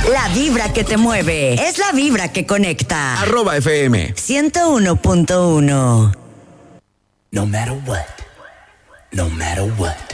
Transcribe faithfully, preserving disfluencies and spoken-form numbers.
La vibra que te mueve es la vibra que conecta. Arroba F M ciento uno punto uno. No matter what, no matter what.